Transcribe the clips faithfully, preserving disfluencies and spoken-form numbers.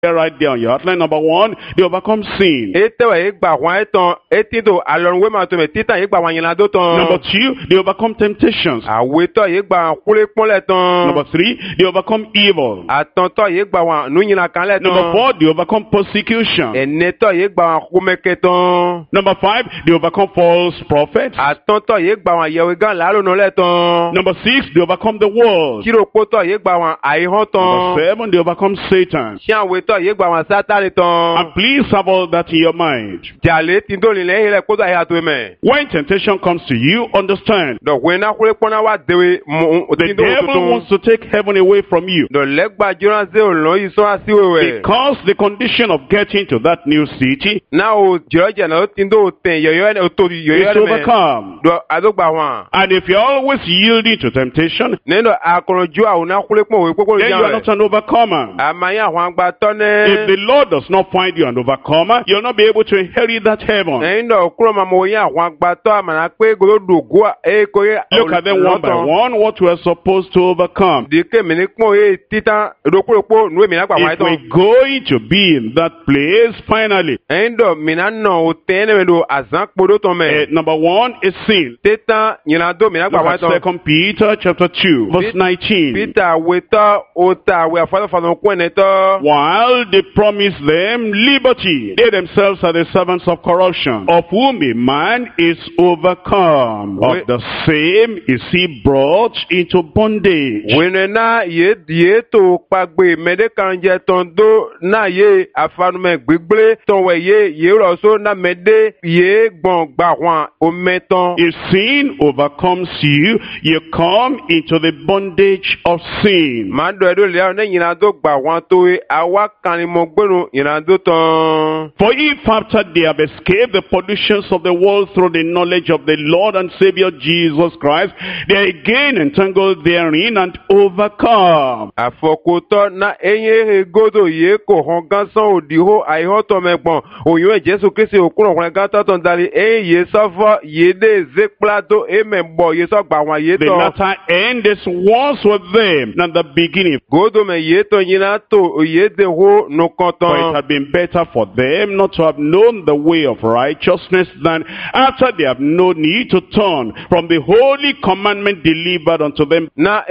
right there on your outline. Number one, they overcome sin. Number two, they overcome temptations. Number three, they overcome evil. Number four, they overcome persecution. Number five, they overcome false prophets. Number six, they overcome the world. Number seven, they overcome Satan. And please have all that in your mind. When temptation comes to you, understand. The devil wants to take heaven away from you. Because the condition of getting to that new city is overcome. And if you're always yielding to temptation, then you are not an overcomer. If the Lord does not find you an overcomer, you'll not be able to inherit that heaven. Look at them one by one, what we are supposed to overcome. If we're going to be in that place, finally, uh, number one is sin. Look at Second Peter chapter two, verse nineteen. While they promise them liberty, they themselves are the servants of corruption, of whom a man is overcome. Of the same is he brought into bondage. If sin overcomes you, you come into the bondage of sin. For if after they have escaped the pollutions of the world through the knowledge of the Lord and Savior Jesus Christ, they are again entangled therein and overcome. The latter end is worse with them than the beginning. For it had been better for them not to have known the way of righteousness than after they have known it to turn from the holy commandment delivered unto them.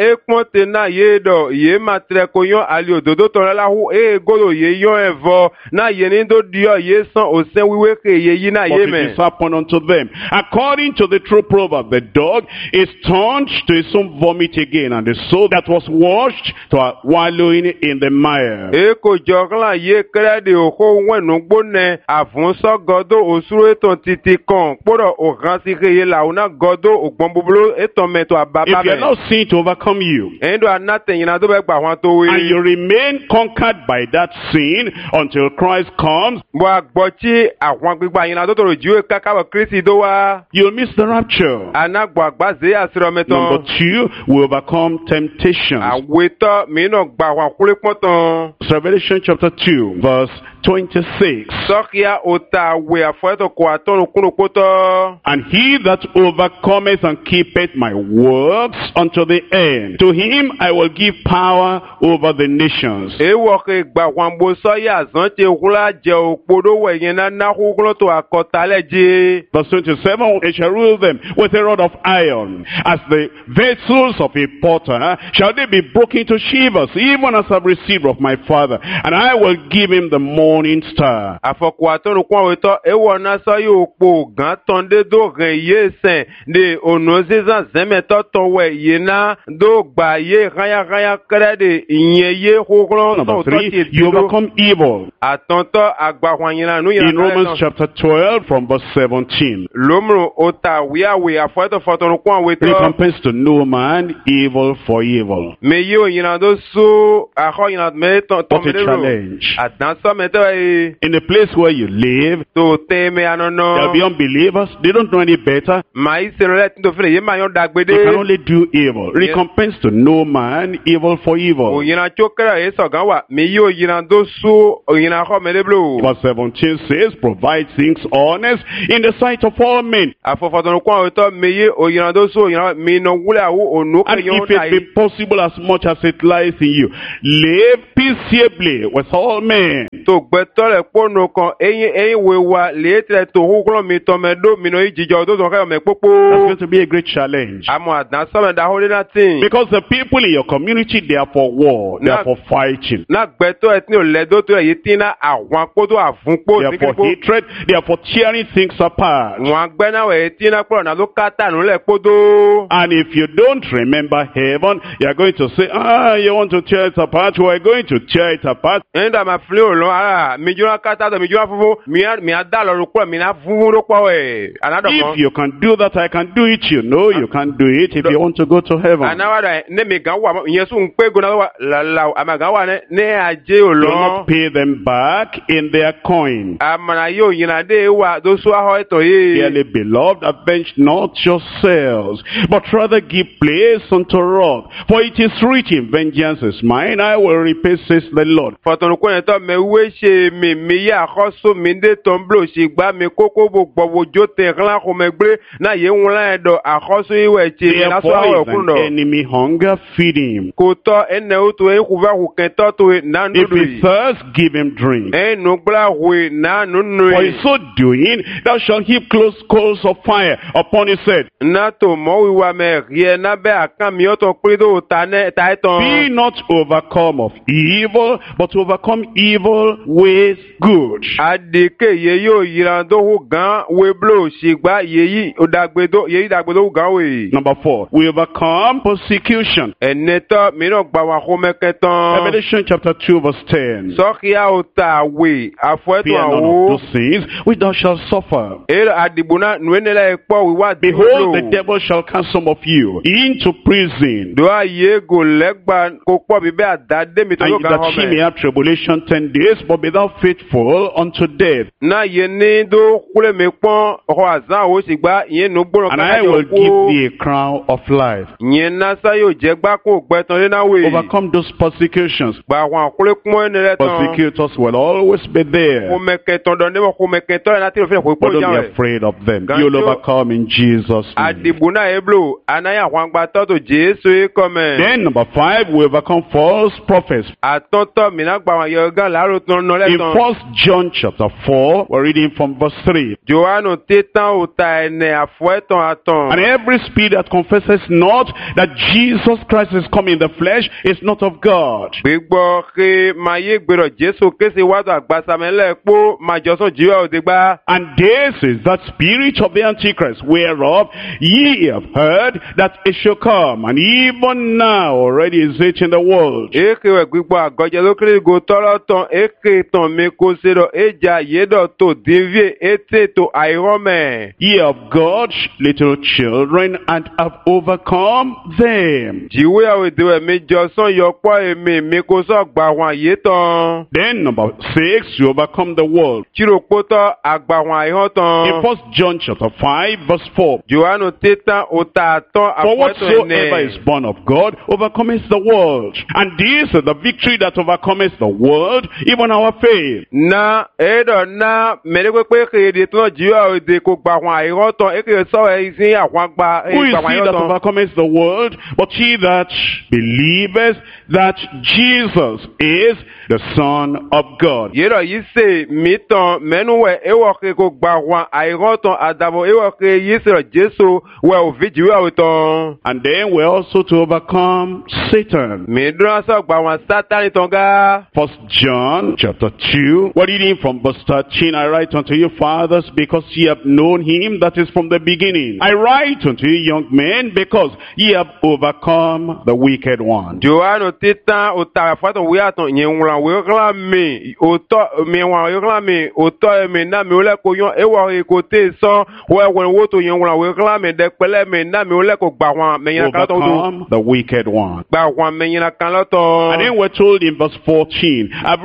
But it is happened unto them according to the true proverb, the dog is turned to his own vomit again, and the soul that was washed to a wallowing in the mire. If you are not seen to overcome you, and you remain conquered by that sin until Christ comes, you'll miss the rapture. Number two, we overcome temptations. Revelation chapter two, verse twenty-six. And he that overcometh and keepeth my works unto the end, to him I will give power over the nations. Verse twenty-seven, he shall rule them with a rod of iron. As the vessels of a potter shall they be broken to shivers, even as I've received of my Father, and I will give him the morning star. Number three, you overcome evil. In Romans chapter twelve from verse seventeen. Recompense to no man evil for evil. What a challenge. In the place where you live, there'll be unbelievers. They don't know any better. They can only do evil. Recompense to no man evil for evil. Verse seventeen says, provide things honest in the sight of all men. And if it be possible, as much as it lies in you, live peaceably with all men. That's going to be a great challenge. Because the people in your community, they are for war, they are for fighting. They are for hatred, they are for tearing things apart. And if you don't remember heaven, you are going to say, ah, you want to tear it apart? We are going to tear it apart. If you can do that, I can do it. You know you can do it if you want to go to heaven. Do not pay them back in their coin. Dearly beloved, avenge not yourselves, but rather give place unto wrath. For it is written, vengeance is mine, I will repay, says the Lord. Therefore, if an enemy hunger, feed him. If he thirst, give him drink. For in so doing, thou shalt heap close coals of fire upon his head. Be not overcome of evil, but overcome evil with good. Number four, we overcome persecution. Revelation chapter two verse ten. Fear none of those things which thou shalt suffer. Behold, the devil shall cast some of you into prison, and that he may have tribulation ten days, but be thou faithful unto death. And I will give thee a crown of life. Overcome those persecutions. Persecutors will always be there, but don't be afraid of them. You'll overcome in Jesus' name. Then number five, we overcome false prophets. In First John chapter four, we're reading from verse three. And every spirit that confesses not that Jesus Christ is come in the flesh is not of God. And this is that spirit of the Antichrist, whereof ye have heard that it shall come, and even now already is it in the world. Ye of God, little children, and have overcome them. Then number six, you overcome the world. In First John chapter five verse four. For whatsoever is born of God overcometh the world. And this is the victory that overcometh the world, even our faith. Who is he that overcometh the world, but he that believeth that Jesus is the Son of God. And then we're also to overcome Satan. First John chapter two, we're reading from verse thirteen. I write unto you, fathers, because ye have known him that is from the beginning. I write unto you, young men, because ye have overcome the wicked one. Overcome the wicked one. And then we're told in verse fourteen, I've written unto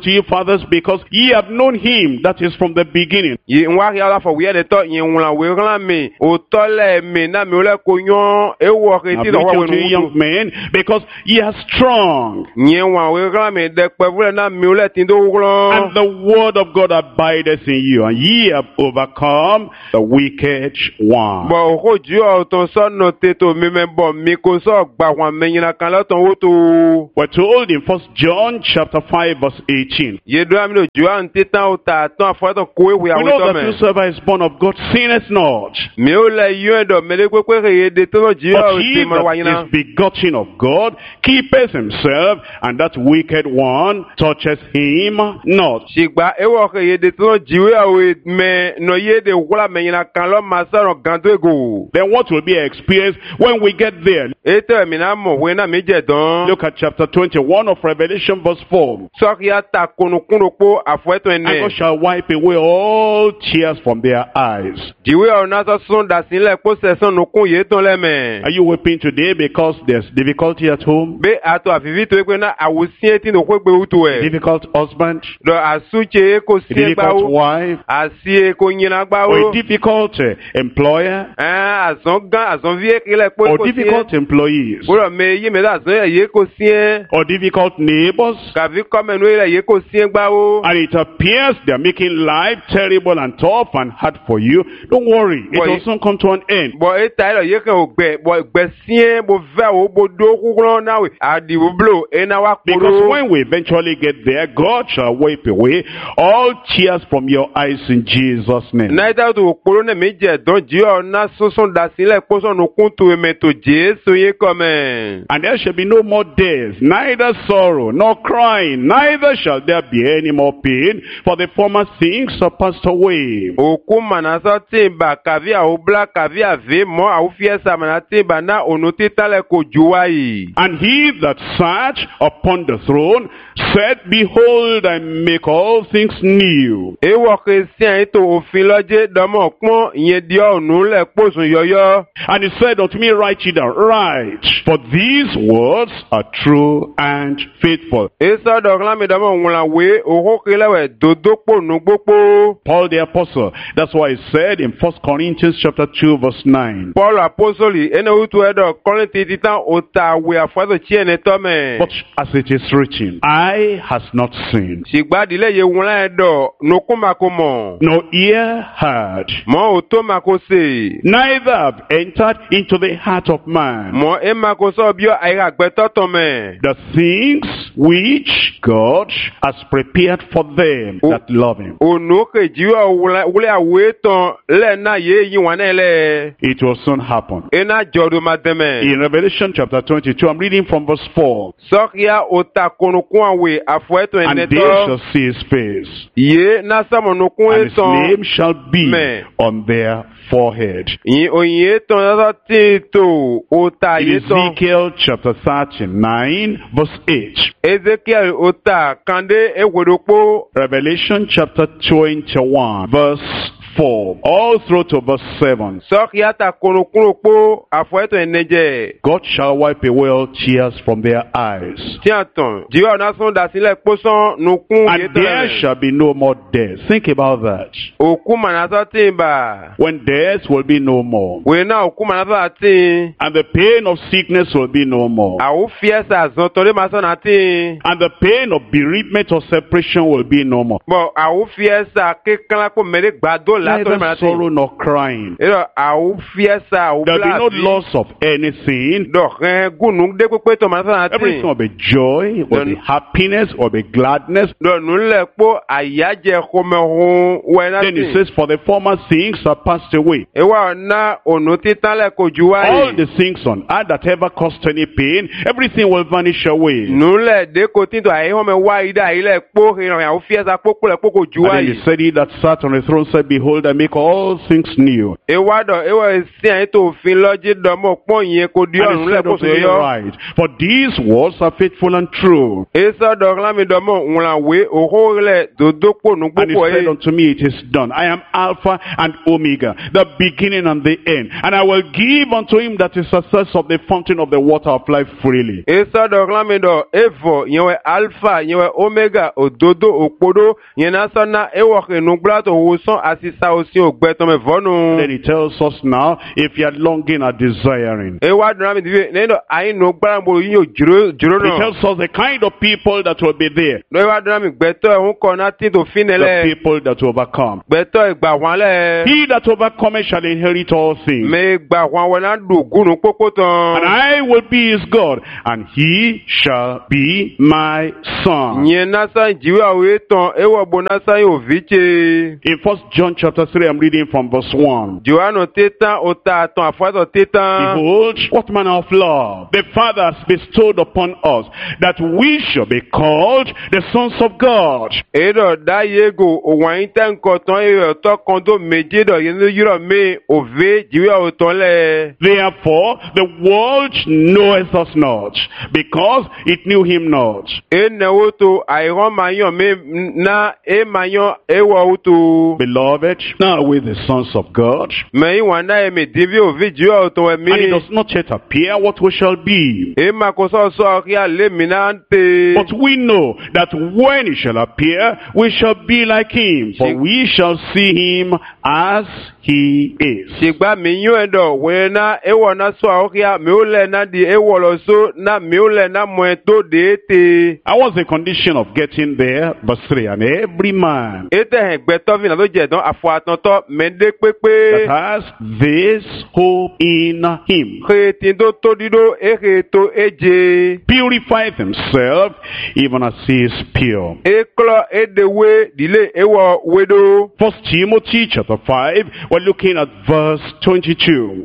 unto you fathers, because ye have known him that is from the beginning. Ye nwa ya for we the to ye nwa we ran me o to le me na me ole ko yon e wo ke ti do wa we young men, because ye are strong. Ye nwa we ran me de pe vule na me ole tin do wo. And the word of God abideth in you, and ye have overcome the wicked one. Bo ko ju o to so no te to me me bo mi ko so gba wan me yin kan lo ton wo to. We're told in First John chapter five verse eighteen. Ye do am lo ju an titan o ta ton afo to ko we we know that whosoever is born of God sinneth not. Me o le yo do me le pe pe re de to ju o ti mo wa yin na. But he that is begotten of God keepeth himself, and that wicked one touches him not. Sigba e wo re de to ju o me no ye de wala me yin kan lo ma so gan to ego. Then what will be our experience when we get there? E to mi na mo we na mi je don. Look at chapter twenty-one of Revelation verse four. So ya ta kunu kunu po afo to ene. And God shall wipe away all tears from their eyes. Jiwe ona so sun da sinle po se sun nu kun ye ton le me. Are you weeping today because there's difficulty at home? Be ato afivi to pe na awusie ti no ko gbe uto e. Difficult husband. Do asuche ko sie gba difficult wife. Asie ko yin na gba o. Or a difficult uh, employer. Eh azon gan azon vie ki le po ko. Or difficult employees. Bro me yi me da azon ye ko sie. Or difficult neighbors. Ka vi come no ye ko sie gba o. And it appears they are making life terrible and tough and hard for you. Don't worry, it will soon come to an end. But it tell you can obey, but besien bo ve bo do ku na we adi blow e na wa. Because when we eventually get there, God shall wipe away all tears from your eyes in Jesus' name. Neither to okporo na me je don ji o na sunsun da sile po so no kun to me to Jesu ye come. And there shall be no more death, neither sorrow nor crying, neither shall there be any more pain, for the former things are passed away. Oku manasa timba kavia obla kavia ve mo au fiesa manatimba na onuti tale ko juai. And he that sat upon the throne said, behold, I make all things new. E wo Christian ito ofin loje domo pon yen di onu le posun yoyo. And he said unto me, write it down, write, for these words are true and faithful. E so do glan mi domo wala we o kelewe dodo po nu gbopo. Paul the apostle, that's why he said in First Corinthians chapter two verse nine. Paul apostoli ene utu edo Korinthi titan ota we afazo chi ene to me. But as it is written, eye has not seen. Sigba dile ye wala edo no kuma komo. No ear heard. Mo oto makose. Neither have entered into the heart of man. Mo e makoso bio aira gbeto to me. The things which God has prepared for them that love him. Onu ke jiwa wule awe ton le na ye yin wanele. It will soon happen. Ena jodo mademe. In Revelation chapter twenty-two, I'm reading from verse four. Sokia ota konukun awe afweto eneto. And they shall see his face. Ye na samonukun and his name shall be me. On their forehead. In Ezekiel chapter thirty-nine verse eight. Ezekiel ota kande ewodopo. Revelation chapter twenty-one verse four, all through to verse seven. God shall wipe away all tears from their eyes. And there shall be no more death. Think about that. When death will be no more. And the pain of sickness will be no more. And the pain of bereavement or separation will be no more. Neither sorrow nor crying. There will be no loss of anything. Everything will be joy, will be happiness, will be gladness. Then he says, for the former things are passed away. All the things on earth that ever caused any pain, everything will vanish away. And then he said, he that sat on the throne said, behold, behold, I make all things new. And he said unto me, right, for these words are faithful and true. And he said unto me, it is done. I am Alpha and Omega, the beginning and the end. And I will give unto him that is access of the fountain of the water of life freely. Alpha, Omega, Ododo, Opodo, Yenasana, Ewoke, Nublato, Wuson, Asisa, Osio, Betom, Vono. Then he tells us now, if you are longing or desiring. He tells us the kind of people that will be there. The people that overcome. He that overcometh shall inherit all things. And I will be his God, and he shall be my son. In First John chapter three, I'm reading from verse one. Behold, what manner of love the Father has bestowed upon us, that we shall be called the sons of God. Therefore, the world knoweth us not, because it knew him not. Beloved, now we're the sons of God, and it does not yet appear what we shall be. But we know that when he shall appear, we shall be like him, for we shall see him as he is. I was the condition of getting there, verse three, and every man that has this hope in him purifieth himself even as he is pure. First Timothy chapter five, we're looking at verse twenty-two.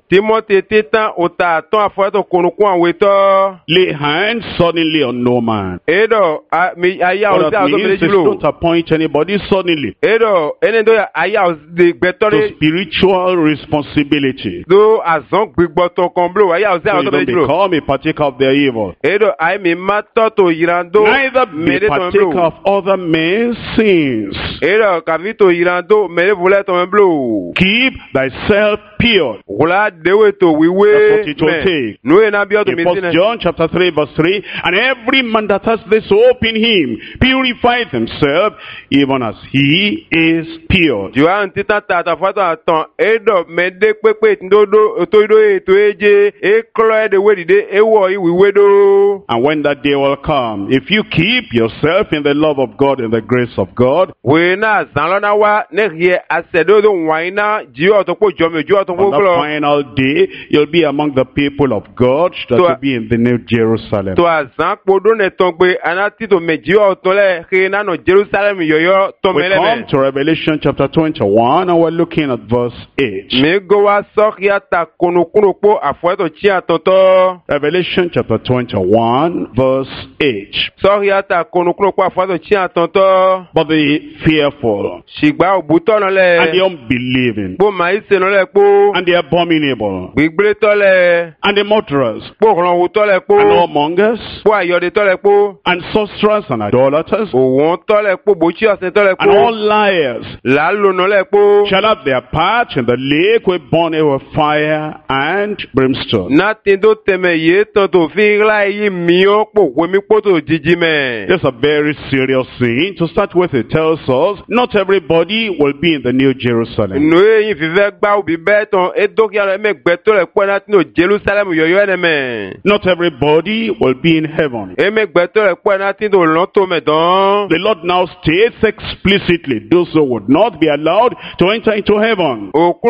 Lay hands suddenly on no man. What that means is don't appoint anybody suddenly to spiritual responsibility. So you don't become a partaker of their evil. Neither be partaker of other men's sins. Keep thyself pure. That's what it will take. In First John chapter three verse three, and every man that has this hope in him purifieth himself even as he is pure. And when that day will come, if you keep yourself in the love of God and the grace of God, on the final day, you'll be among the people of God that will be in the New Jerusalem. We come to Revelation chapter twenty-one, and we're looking at verse eight. Revelation chapter twenty-one, verse eight. But the fearful, and the unbelieving, and the abominable, and the murderers, and whoremongers, and sorcerers, and idolaters, and all liars, shall have their part in the lake with burning with fire and brimstone. That's a very serious thing. To start with, it tells us not everybody will be in the New Jerusalem. Not everybody will be in heaven. The Lord now states explicitly those who would not be allowed to enter into heaven.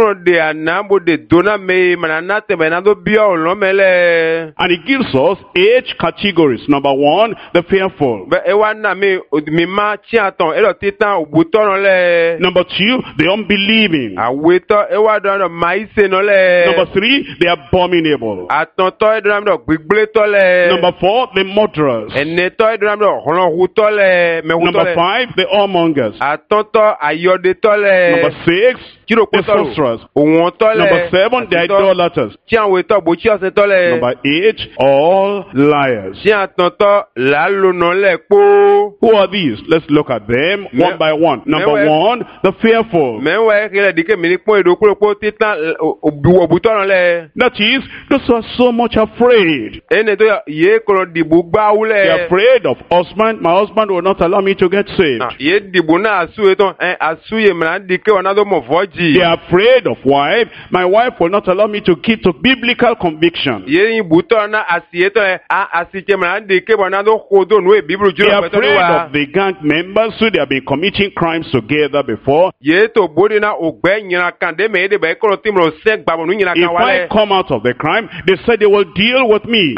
And he gives us eight categories. Number one, the fearful. Number two, the unbelieving. amaise no le. Number three, the abominable. Atonto edram do gbigble to le. Number four, the murderers. Eneto edram do holonhu to le, me hu to le. Number five, the whoremongers. Atonto ayode to le. Number six, the sorcerers. Number seven, the idolaters. Number eight, all liars. Who are these? Let's look at them one by one. Number one, the fearful. That is, those who are so much afraid. They're afraid of husband. My husband will not allow me to get saved. They are afraid of wife. My wife will not allow me to keep to biblical conviction. They are afraid of the gang members who they have been committing crimes together before. If I come out of the crime, they said they will deal with me.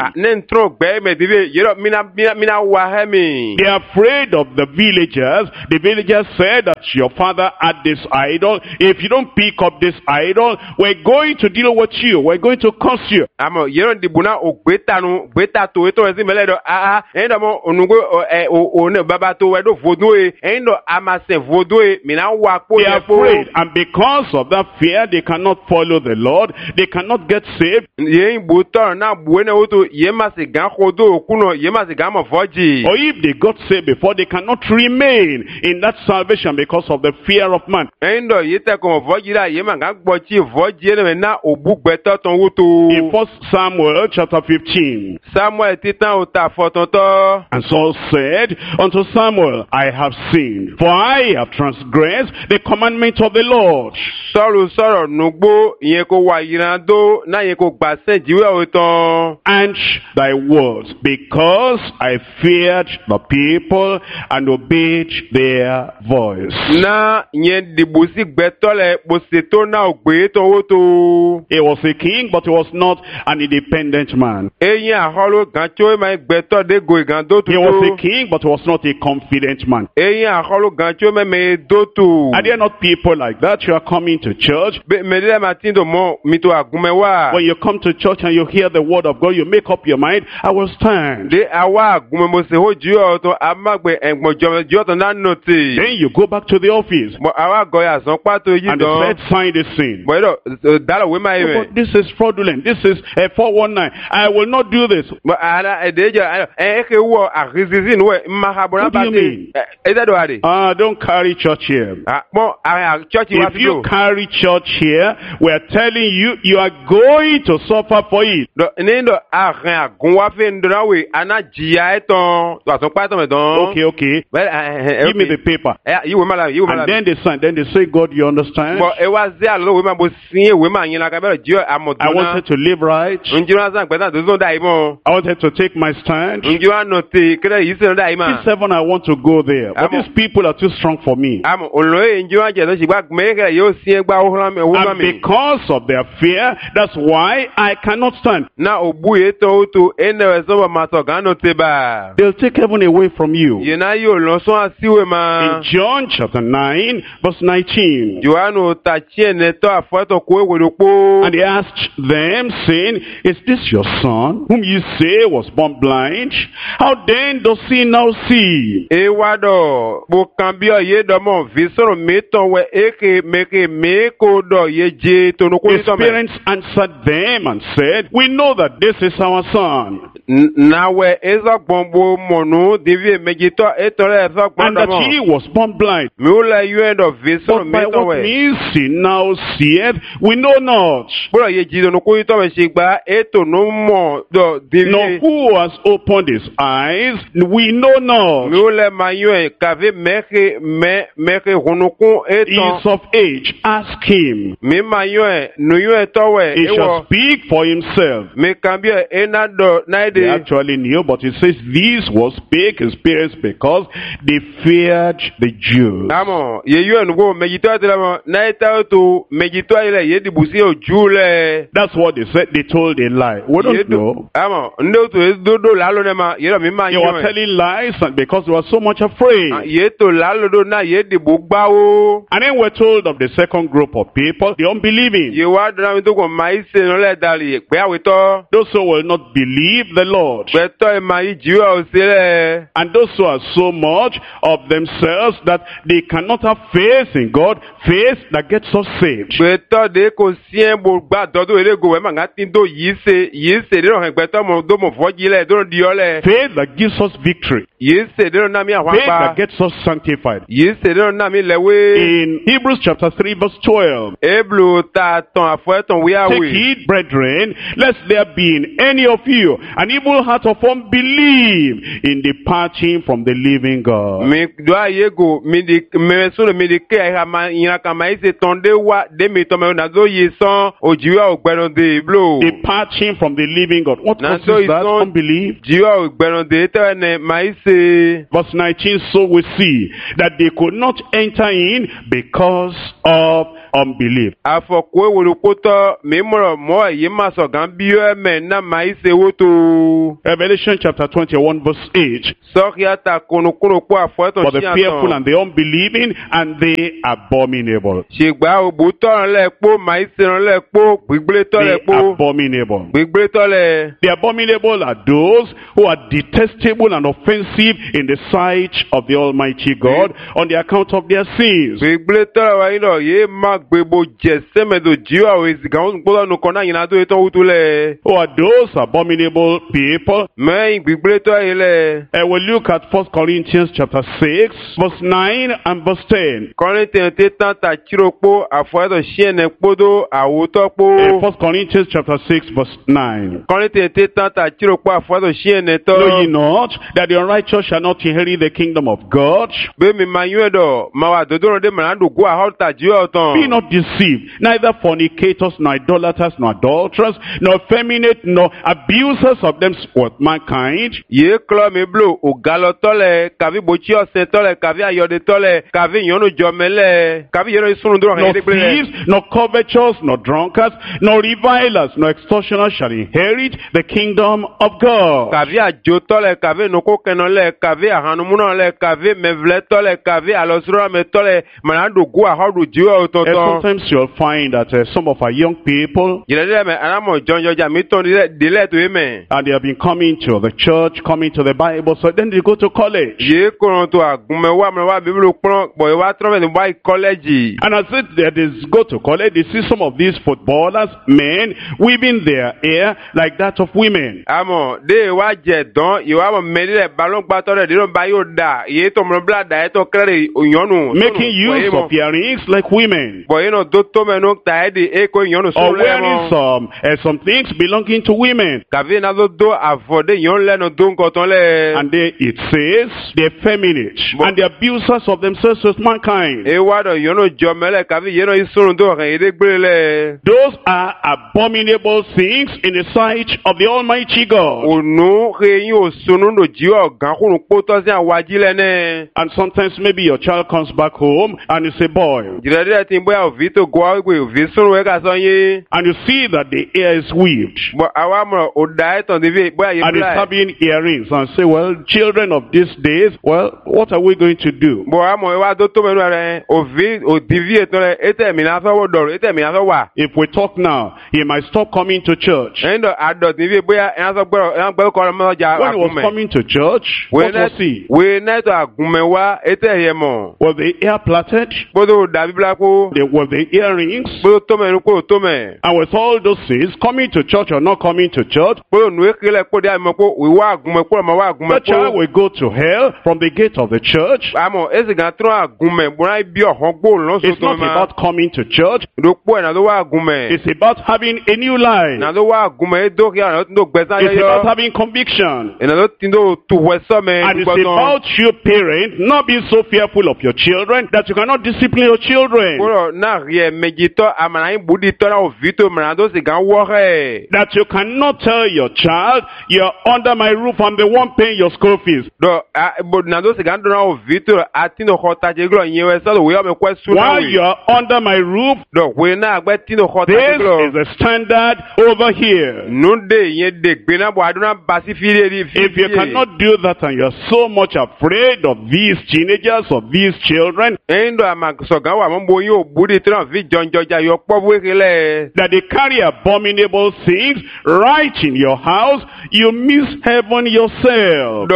They are afraid of the villagers. The villagers said that your father had this idol. If you don't pick up this idol, we're going to deal with you. We're going to curse you. They are afraid, and because of that fear, they cannot follow the Lord. They cannot get saved. Or if they got saved before, they cannot remain in that salvation because of the fear of man. In First Samuel chapter fifteen, and Saul said unto Samuel, I have sinned, for I have transgressed the commandment of the Lord. And thy words, because I feared the people and obeyed their voice. He was a king, but he was not an independent man. He was a king, but he was not a confident man. Are there not people like that? You are coming to church. When you come to church and you hear the word of God, you make up your mind, I will stand. Then you go back to the office. And the said, sign this thing. Oh, but this is fraudulent. This is a four one nine. I will not do this. What do you mean? Uh, don't carry church here. If you carry church here, we are telling you, you are going to suffer for it. Okay, okay. Give me the paper. And then they sign. Then they say, God, you understand? I wanted to live right. I wanted to take my stand. This seven, I want to go there. But these people are too strong for me. And because of their fear, that's why I cannot stand. They'll take heaven away from you. In John chapter nine, verse nineteen. And he asked them, saying, is this your son, whom you say was born blind? How then does he now see? His parents answered them and said, we know that this is our son, and that he was born blind. But by what means he now seeth, we know not. Nor who has opened his eyes, we know not. He is of age, ask him. He shall speak for himself. They actually knew, but it says these was spake his parents because they feared the Jews. Amo, yeyo nugo mejito atela na itato mejito ile ye dibusi ojule. That's what they said. They told a lie. We don't know. Amo, ndo to dodo lalo ne ma ye mi ma. They were telling lies because they were so much afraid. Ye to lalo do na ye dibugba o. And then we're told of the second group of people, the unbelieving. Ye wa dra mi to ko mai se no le dali pe awito. Those who will not believe the Lord. Pe to e mai jiwa o sele. And those who are so much of themselves that they cannot have faith in God, faith that gets us saved. Pe to de ko sien bo gba dodo ele go we ma ngati do yi se yi se de ro he pe to mo do mo foji le do di ole. Faith that gives us victory. Yi se de ro na mi ahwa Faith that gets us sanctified. Yi se de ro na mi lewe. In Hebrews chapter three verse twelve. Eblu ta ton afo ton wi awe. Take heed, brethren, lest there be in any of you an evil heart of unbelief in departing from the living God. Mi do aye go mi di me so mi di ke ha ma yin ka ma ise ton de wa de mi to me na zo yi son ojiwa ogberon de blo. Departing from the living God. What was that? Unbelief. Jiwa ogberon de te ne ma ise. Verse nineteen, so we see that they could not enter in because of unbelief. Afọkwe wolukoto memoro mo ye maso gan biyo me na ma ise woto. Revelation chapter twenty-one verse eight. Sokia ta kono kono po afọ to for the fearful and the unbelieving and the abominable. Ṣègbà òbútọ́ rẹ̀ po ma ise rẹ̀ po gbígbé tọ́ rẹ̀ po. The abominable. Gbígbé tọ́ rẹ̀. The abominable are those who are detestable and offensive in the sight of the Almighty God on the account of their sins. Gbígbé tọ́ rẹ̀ wa yín lọ yé má gbogbo jẹsẹmẹdo jíwá o ìsìnkà ń gbọ́dọ̀ nù kọ́nà yìí náà tó yẹ tó wútu lẹ̀. Who are those abominable people? Mẹ́yìn gbígbé tọ́ yìí lẹ̀. And we'll look at First Corinthians chapter six, verse nine and verse ten. Corinthians tán ta tiro kpó àfọwọ́tò ṣíẹ̀nẹ̀ kpódó àwòtọ́ kpó. First Corinthians chapter six, verse nine. Corinthians tán ta tiro kpó àfọwọ́tò ṣíẹ̀nẹ̀ tọ́. Know ye not that the unrighteous shall not inherit the kingdom of God? Bẹ́ẹ̀ mi máa yún ẹ̀dọ̀ máa wà dòdò rẹ̀ dé màá dùn kó àhọ́ta jíwá ọ̀tàn. Be not deceived, neither fornicators, nor idolaters, nor adulterers, nor effeminate, nor abusers of them with mankind. Ye klo mi blo o galo tole, kavi bochi ose tole, kavi ayode tole, kavi yonu jomele, kavi yonu isunu duro nor thieves, nor covetous, nor drunkards, nor revilers, nor extortioners shall inherit the kingdom of God. Kavi ajo tole, kavi noko kenole, kavi ahanumuna le, kavi mevle tole, kavi alosura me tole, manando gua hodu jiwa ototo. Sometimes you'll find that uh, some of our young people, and they have been coming to the church, coming to the Bible, so then they go to college. And as they, they go to college, they see some of these footballers, men, weaving their hair like that of women. Making use of earrings like women. Or wearing some uh, some things belonging to women. And they, it says, the effeminate and the abusers of themselves with mankind. Those are abominable things in the sight of the Almighty God. And sometimes maybe your child comes back home and it's a boy. And you see that the hair is weaved. And it's having earrings. And say, well, children of these days, well, what are we going to do? If we talk now, he might stop coming to church. When he was coming to church, what was he? Was the hair plaited? Were the earrings? And with all those things, coming to church or not coming to church, the child will go to hell from the gate of the church. It's not about coming to church. It's about having a new life. It's about having conviction. And it's about you, parents, not being so fearful of your children that you cannot discipline your children. That you cannot tell your child, you're under my roof, I'm the one paying your school fees. While you're under my roof, this is the standard over here. If you cannot do that and you're so much afraid of these teenagers, of these children, that they carry abominable things right in your house, you miss heaven yourself.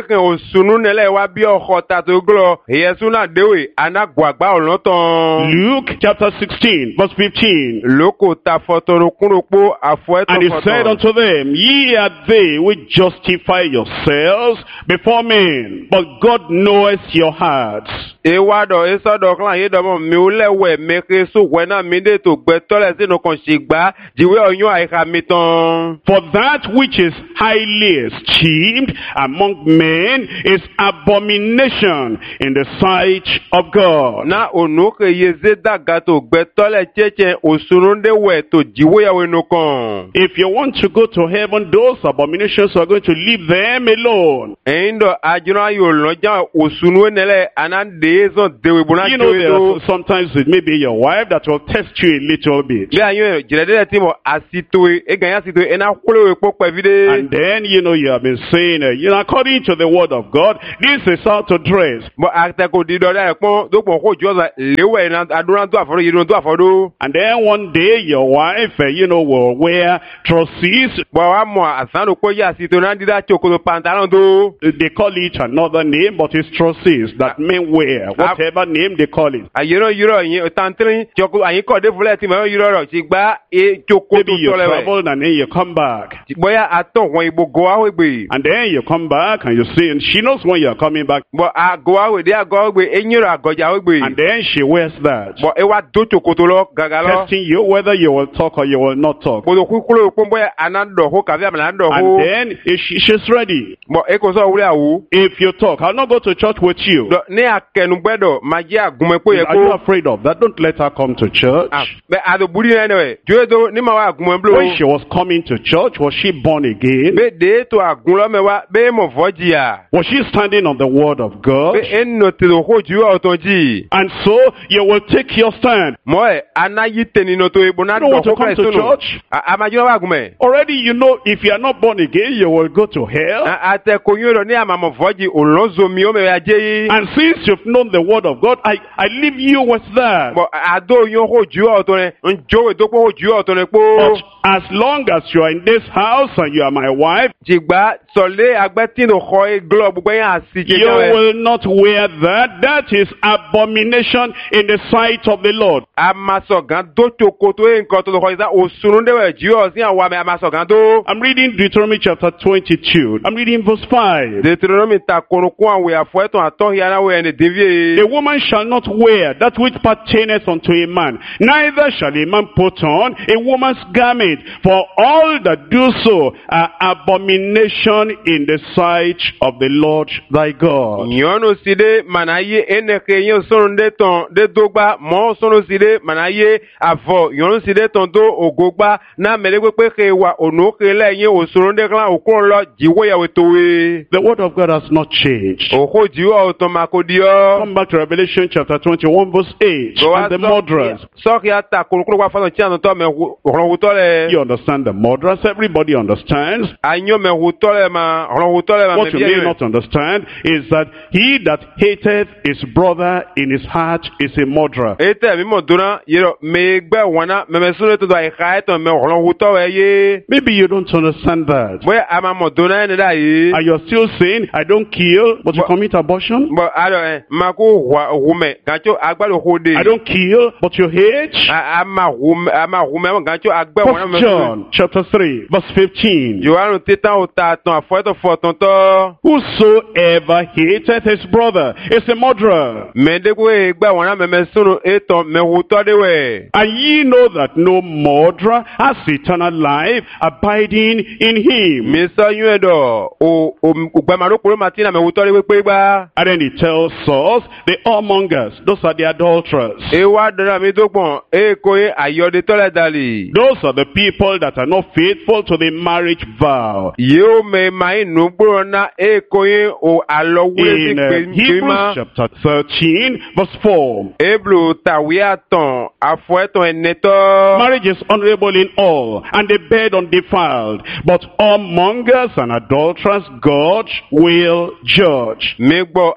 Luke chapter sixteen, verse fifteen. And he said unto them, ye are they which justify yourselves before men, but God knoweth your hearts. For that which is highly esteemed among men is abomination in the sight of God. If you want to go to heaven, those abominations are going to leave them alone. You know, there are sometimes it may be your wife that will test you a little bit. And then, you know, you have been saying, uh, you know, according to the word of God, this is how to dress. And then one day your wife, uh, you know, will wear trousers. They call it another name, but it's trousers that men wear, whatever name they call it. Maybe you travel and then you come back. And then you come back and you see, and she knows when you're coming back. And then she wears that, testing you whether you will talk or you will not talk. And then if she, she's ready. If you talk, I'll not go to church with you. Are you afraid of that? Don't let her come to church. When she was coming to church, was she born again? Was she standing on the word of God? And so you will take your stand. You don't want to come to church? Already you know if you are not born again, you will go to hell. And since you've known the word of God, I, I leave you with that. But as long as you are in this house and you are my wife, you will not wear that. That is abomination in the sight of the Lord. I'm reading Deuteronomy chapter twenty-two. I'm reading verse five. The woman shall not wear that which pertaineth unto a man, neither shall a man put on a woman's garment, for all that do so are abomination in the sight of the Lord thy God. The word of God has not changed. Come back to Revelation chapter twenty-one verse eight. And the murderers. You understand the murderers? Everybody understands. What you may not understand is that he that hateth his brother in his heart is a murderer. Maybe you don't understand that. And you're still saying, I don't kill, but you commit abortion? I don't kill, but you hate? First John chapter three, verse fifteen. Whosoever hateth his brother is a murderer. And ye know that no murderer has eternal life abiding in him. And then he tells us the whoremongers, those are the adulterers. Those are the people that are not faithful to the marriage vow. In uh, Hebrews chapter thirteen, verse four. Marriage is honorable in all, and the bed undefiled, but whoremongers and adulterers God will judge. And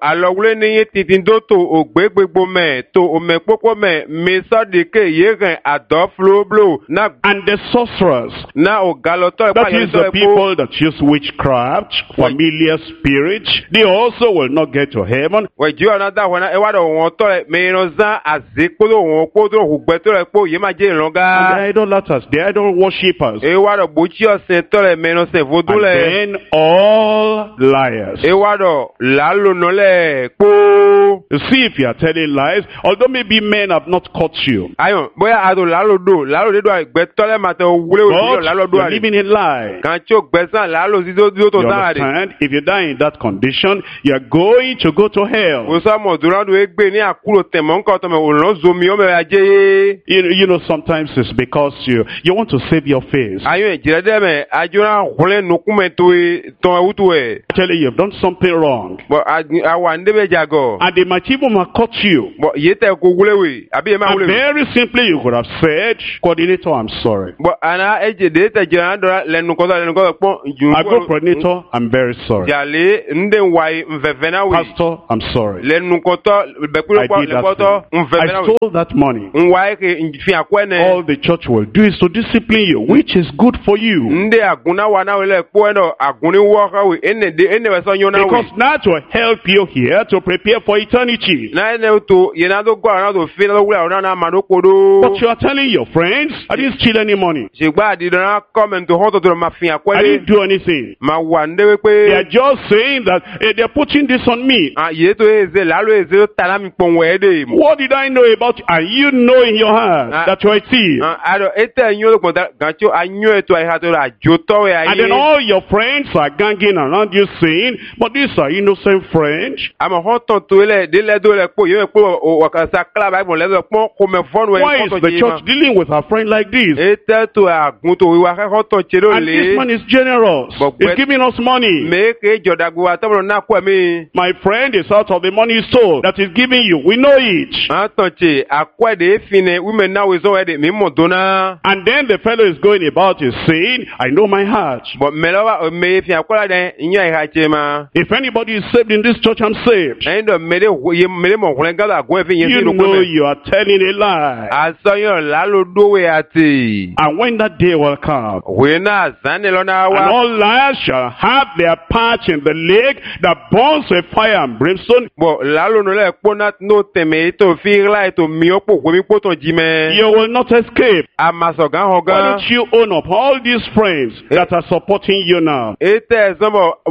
the sorcerers, that is the people that use witchcraft, familiar spirits, they also will not get to heaven. And the idolaters, the idol worshippers, and then all liars. You see, if you are telling lies, although maybe men have not caught you, but you are living in lie. You understand? If you die in that condition, you are going to go to hell. You know, you know sometimes it's because you you want to save your face. Actually, you've done something wrong, and they might even have caught you. And very simply, you could have said, "Coordinator, I'm sorry." I go, coordinator, I'm very sorry. Pastor, I'm sorry. I did that thing. I stole that money. All the church will do is to discipline you, which is good for you. Because that will help you here to prepare for eternity. But you are telling your friends, I didn't steal any money. I didn't do anything. They are just saying that eh, they are putting this on me. What did I know about you? And you know in your heart that you are a thief. And then all your friends are ganging around you saying, but these are innocent friends. Why is the church dealing with a friend like this? And this man is generous. He's giving us money. My friend is out of the money he stole that he's giving you. We know it. And then the fellow is going about is saying, I know my heart. If anybody is saved in this church, I'm saved. You know you are telling a lie. And when that day will come, and all liars shall have their part in the lake that burns with fire and brimstone, you will not escape. Why don't you own up all these friends that are supporting you now? And they are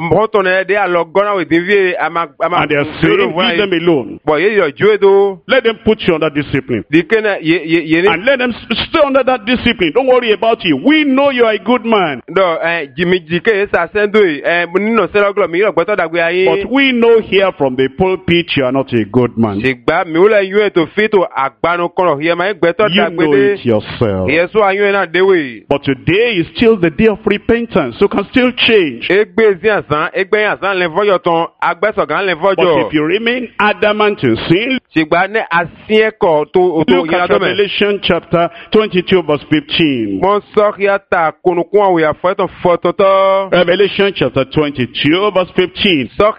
saying, leave them alone. Let them put you under discipline. And let them stay under that discipline. Don't worry about you. We know you are a good man. But we know here from the pulpit you are not a good man. You know it yourself. But today is still the day of repentance. You can still change. But if you remain adamant in sin, look at Revelation chapter twenty-two verse fifteen. Revelation chapter twenty-two verse fifteen. For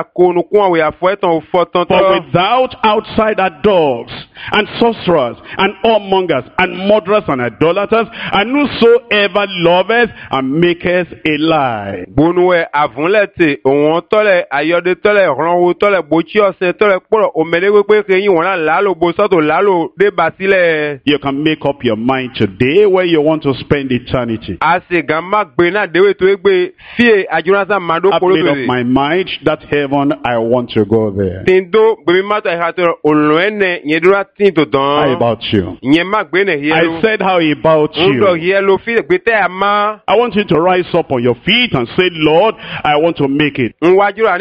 without outside are dogs and sorcerers and whoremongers and murderers and idolaters and whosoever loveth and maketh a lie. You can make up your mind today where you want to spend eternity. I've made up my mind that heaven I want to go there. How about you? I said how about you? I want you to rise up on your feet and say, Lord, I I want to make it. I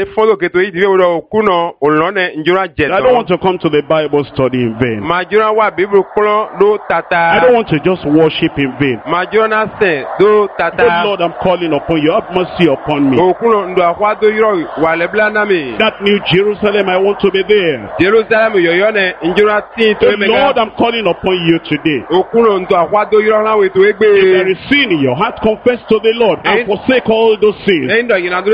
don't want to come to the Bible study in vain. I don't want to just worship in vain. Oh Lord, I'm calling upon you. Have mercy upon me. That new Jerusalem, I want to be there. Oh Lord, I'm calling upon you today. If there is sin in your heart, confess to the Lord and forsake all those sins. All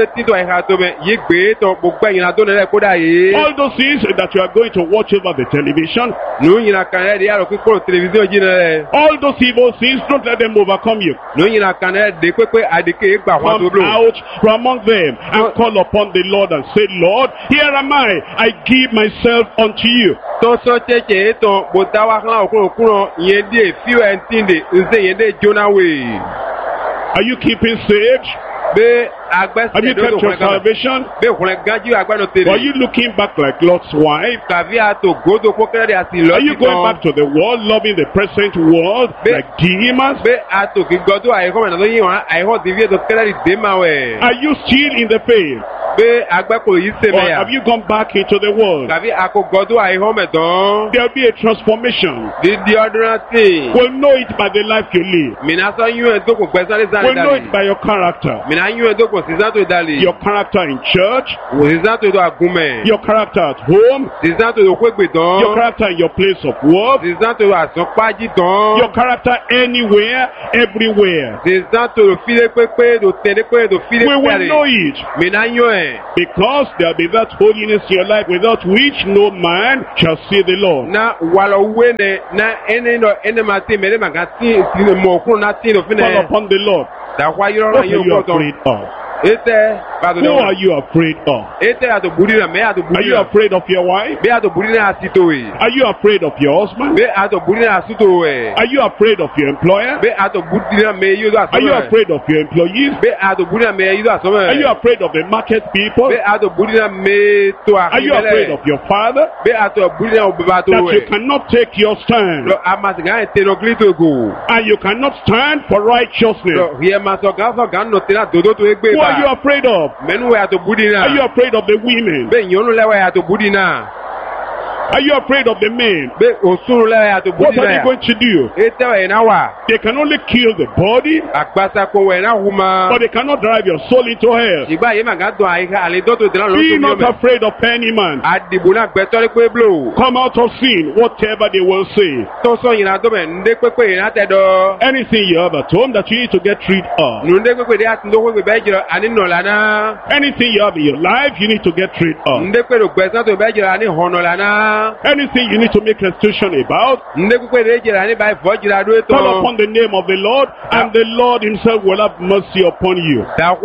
those sins that you are going to watch over the television. All those evil sins, don't let them overcome you. Come out from among them and call upon the Lord and say, Lord, here am I. I give myself unto you. Are you keeping sage? Have you kept your salvation? Or are you looking back like Lot's wife? Are you going back to the world, loving the present world like demons? Are you still in the faith? Or have you gone back into the world? There will be a transformation. We'll know it by the life you live. We'll know it by your character. Your character in church. Your character at home. Your character in your place of work. Your character anywhere, everywhere. We will know it. Because there will be that holiness in your life without which no man shall see the Lord. Call upon the Lord. What are you afraid of? Who are you afraid of? Are you afraid of your wife? Are you afraid of your husband? Are you afraid of your employer? Are you afraid of your employees? Are you afraid of the market people? Are you afraid of your father? That you cannot take your stand. And you cannot stand for righteousness. Who are you afraid of? Are you afraid of the women? Are you afraid of the men? What are they going to do? They can only kill the body, but they cannot drive your soul into hell. Be not afraid of any man. Come out of sin, whatever they will say. Anything you have at home that you need to get rid of. Anything you have in your life you need to get rid of. Anything you need to make restitution about, call upon the name of the Lord, and the Lord himself will have mercy upon you. And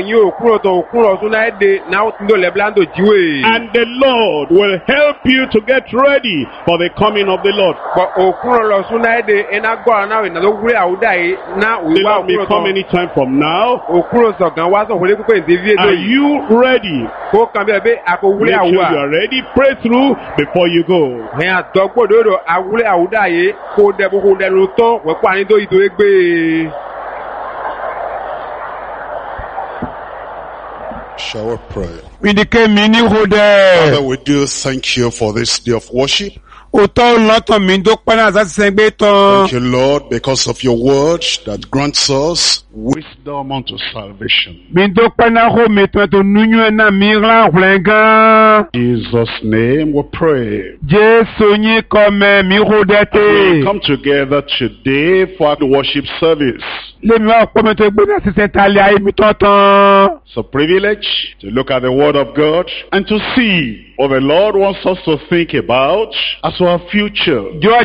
the Lord will help you to get ready for the coming of the Lord. The Lord may come any time from now. Are you ready? Make sure you are ready. Pray through before you go. Shall we pray? Father, we do thank you for this day of worship. Thank you, Lord, because of your word that grants us wisdom unto salvation. In Jesus' name we pray. We come together today for the worship service. It's a privilege to look at the Word of God and to see what the Lord wants us to think about as our future.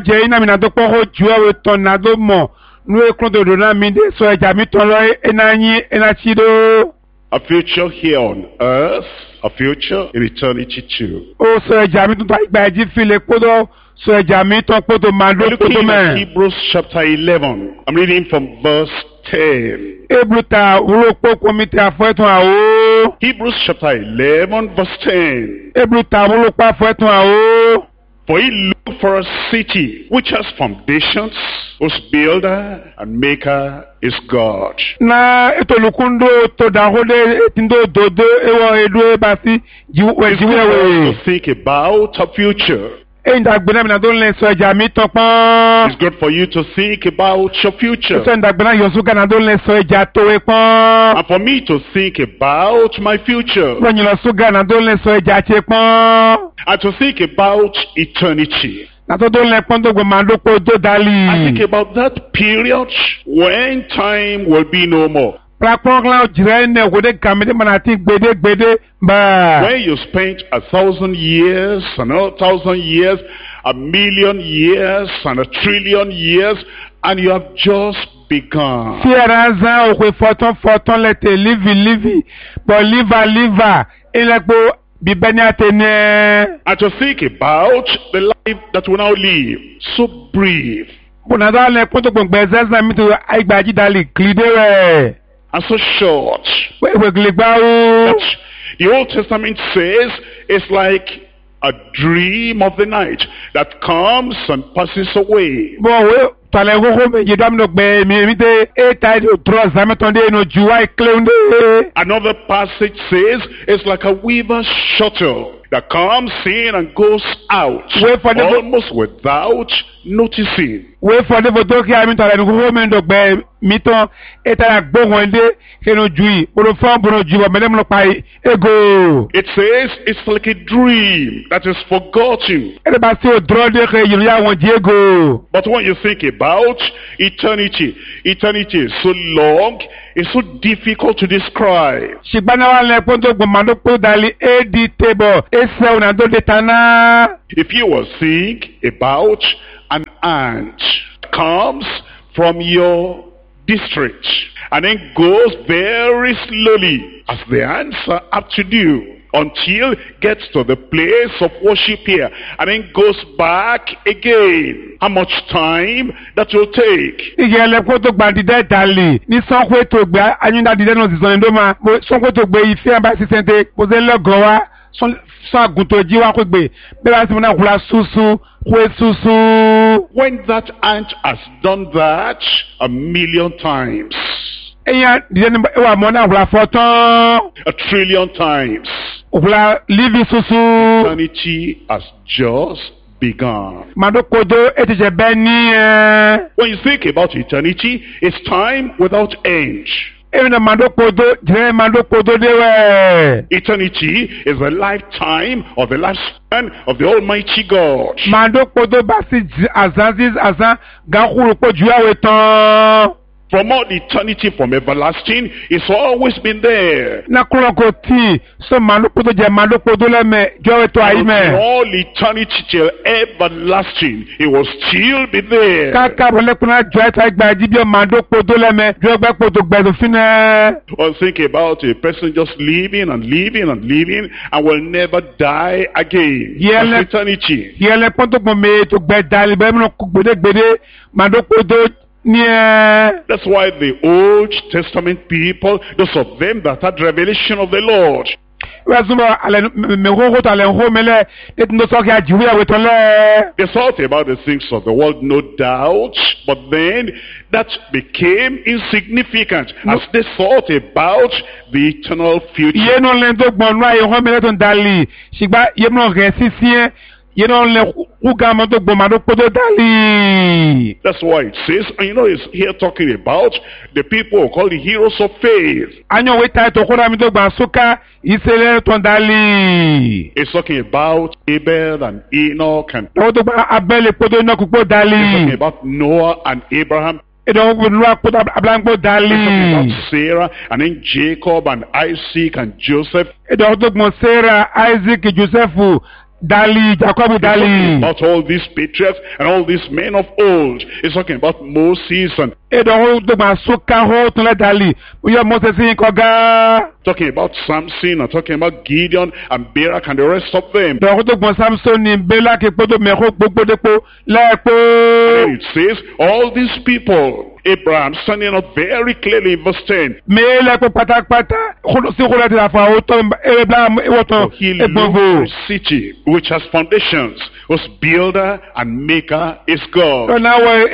A future here on earth, a future in eternity too. Looking at Hebrews chapter eleven, I'm reading from verse ten. Hebrews chapter eleven, verse ten. For he looked for a city which has foundations, whose builder and maker is God. Na etolukundo to dahode etindo dodo ewo edu ebasi jiwe jiwe. To think about a future. It's good for you to think about your future. And for me to think about my future. And to think about eternity. I think about that period when time will be no more. When you spent a thousand years, another thousand years, a million years, and a trillion years, and you have just begun. And to think about the life that we now live, so brief. And so short. That the Old Testament says it's like a dream of the night that comes and passes away. Another passage says it's like a weaver's shuttle that comes in and goes out almost without noticing. It says it's like a dream that is forgotten. But when you think about eternity, eternity is so long, it's so difficult to describe. If you will think about an ant comes from your district and then goes very slowly, as the ants are apt to do, until it gets to the place of worship here, and then goes back again. How much time that will take? When that ant has done that a million times, a trillion times, eternity has just begun. When you think about eternity, it's time without end. Eternity is a lifetime of the lifespan of the Almighty God. From all eternity, from everlasting, it's always been there. From all eternity till everlasting, it will still be there. Well, think about a person just living and living and living and will never die again. That's eternity. That's why the Old Testament people, those of them that had revelation of the Lord, they thought about the things of the world, no doubt, but then that became insignificant as they thought about the eternal future. That's why it says, and you know, it's here talking about the people who call the heroes of faith. It's talking about Abel and Enoch, and it's talking about Noah and Abraham. It's talking about Sarah, and then Jacob and Isaac and Joseph. Sarah, Isaac, Joseph. Dali, Jacob, Dali. About all these patriarchs and all these men of old. It's talking about Moses and talking about Samson and talking about Gideon and Barak and the rest of them. And it says all these people, Abraham standing up very clearly in verse ten. For he looked for a city which has foundations, whose builder and maker is God. They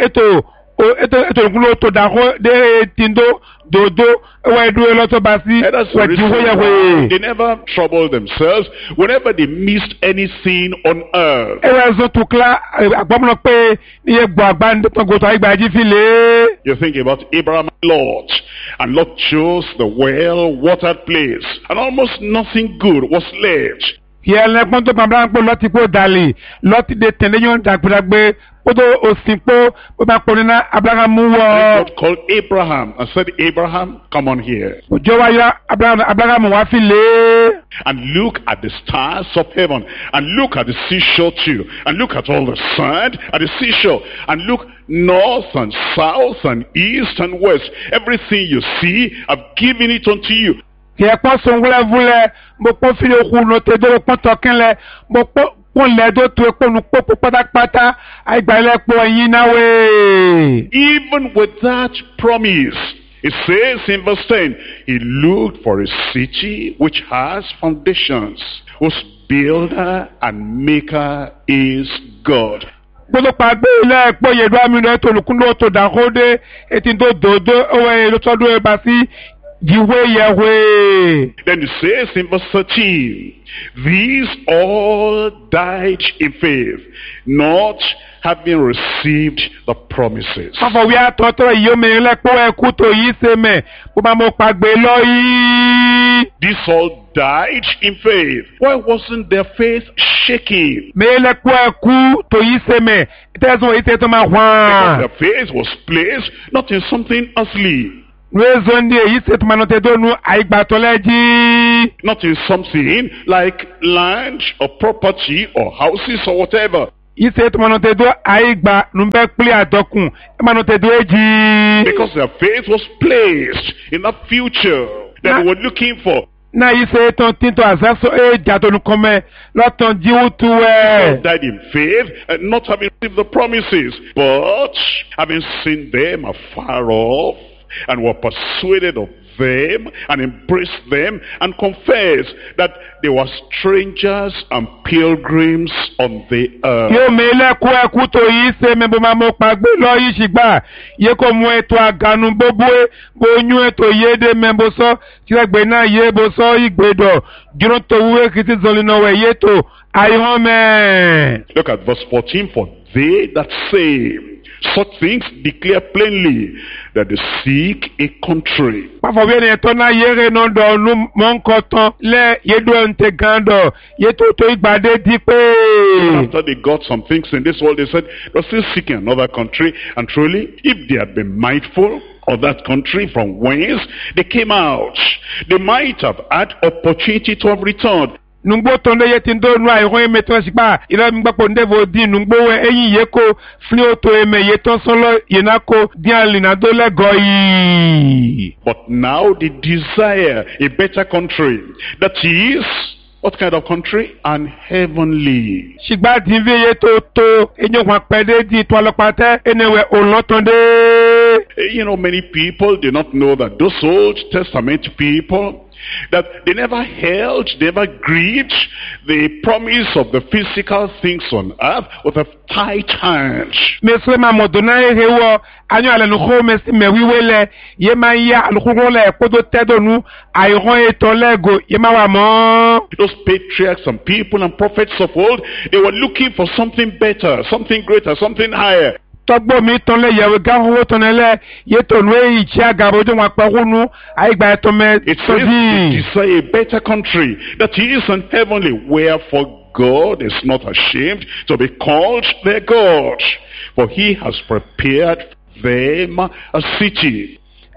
never troubled themselves whenever they missed anything on earth. You think about Abraham and Lot, and Lot chose the well-watered place, and almost nothing good was left. God called Abraham and said, Abraham, come on here. And look at the stars of heaven, and look at the seashore too, and look at all the sand at the seashore, and look north and south and east and west. Everything you see, I've given it unto you. Even with that promise, it says in verse ten, he looked for a city which has foundations, whose builder and maker is God. Then it says in verse thirteen, these all died in faith, not having received the promises. These all died in faith. Why wasn't their faith shaking? Because their faith was placed not in something earthly, not in something like land or property or houses or whatever. Because their faith was placed in a future that they were looking for. Died in faith and not having received the promises, but having seen them afar off, and were persuaded of them, and embraced them, and confessed that they were strangers and pilgrims on the earth. Look at verse fourteen. For they that say such things declare plainly that they seek a country. After they got some things in this world, they said they're still seeking another country. And truly, if they had been mindful of that country from whence they came out, they might have had opportunity to have returned. Nungbo tonde yetindo nwa ihon emeto sipa ira mgbapo ndevo di nungbo we eyin yeko flio to eme yeton solo yenako dian linado legoi. But now they desire a better country. That is, what kind of country? An heavenly. Shigba dinve yeto to enyo kwa pede di twalopate enewe olotonde. You know, many people do not know that those Old Testament people, that they never held, they never gripped the promise of the physical things on earth with a tight hand. Those patriarchs and people and prophets of old, they were looking for something better, something greater, something higher. It says desire a better country, that is an heavenly, wherefore God is not ashamed to be called their God, for he has prepared them a city.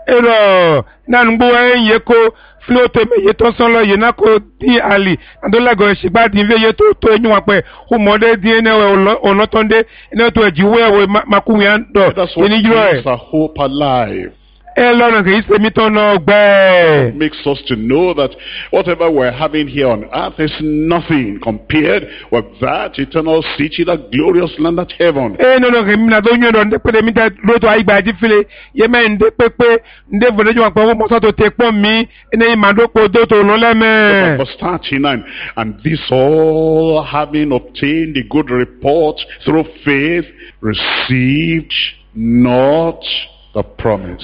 Flote me yeto solo yenako di ali andolago shigba di ve yeto to enyu ape hu mode di ene olotonde ene to ejiwe we makuyan do eni juro e. That's what keeps our hope alive. It makes us to know that whatever we're having here on earth is nothing compared with that eternal city, that glorious land at heaven. Verse thirty-nine, and this all having obtained the good report through faith, received not the promise.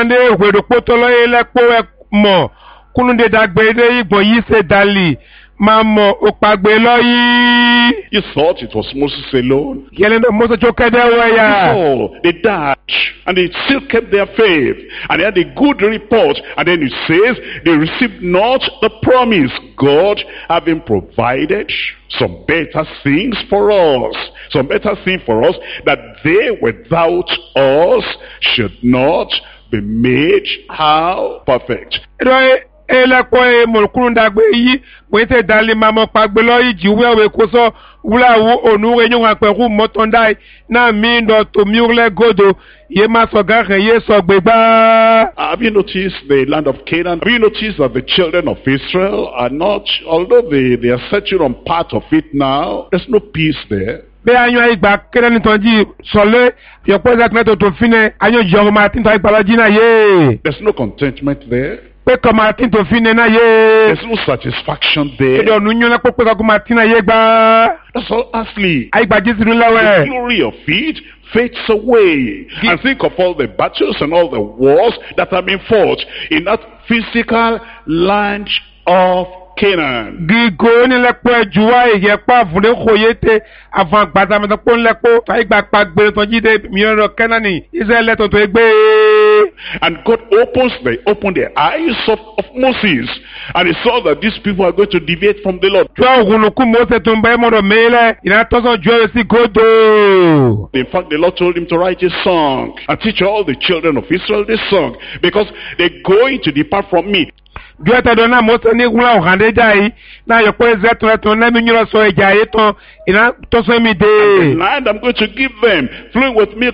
You thought it was Moses alone? Before they died, and they still kept their faith, and they had a good report, and then it says they received not the promise. God having provided some better things for us, some better thing for us, that they without us should not be made how? Perfect. Elekwe molkunda gbe yi wete dali mamo pagbelo iji wewe koso wula wo onu enyo wa peru motondai na mi ndo to miurle godo ye ma so gare ye so gbegba. Have you noticed the land of Canaan? Have you noticed that the children of Israel are not, although they, they are settling on part of it now, there's no peace there. Be anyo igba kere ni tonji sole yo poza tmeto to fine anyo jorma tinto igba lojina ye. There's no contentment there. There's no satisfaction there. That's all earthly. The glory of it fades away. And think of all the battles and all the wars that have been fought in that physical land of Canaan. And God opens the opened the eyes of, of Moses, and he saw that these people are going to deviate from the Lord. In fact, the Lord told him to write a song and teach all the children of Israel this song, because they're going to depart from me. The land I'm going to give them, flowing with milk